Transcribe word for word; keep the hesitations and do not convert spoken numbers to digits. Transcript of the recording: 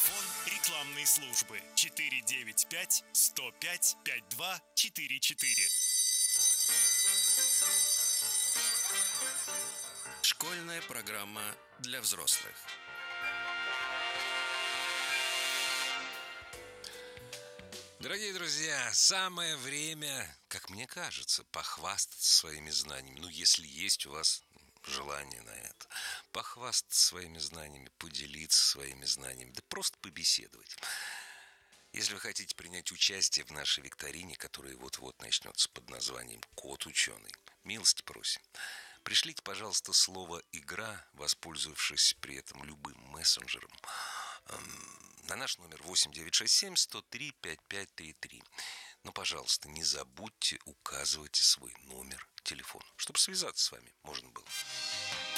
Телефон рекламной службы четыре девять пять сто пять пять два четыре четыре. Школьная программа для взрослых. Дорогие друзья, самое время, как мне кажется, похвастаться своими знаниями. Ну, если есть у вас желание на это. Похвастаться своими знаниями, поделиться своими знаниями, да просто побеседовать. Если вы хотите принять участие в нашей викторине, которая вот-вот начнется под названием «Кот ученый», милости просим. Пришлите, пожалуйста, слово «игра», воспользовавшись при этом любым мессенджером, на наш номер восемь девятьсот шестьдесят семь сто три пятьдесят пять тридцать три. Но, пожалуйста, не забудьте указывать свой номер телефона, чтобы связаться с вами можно было.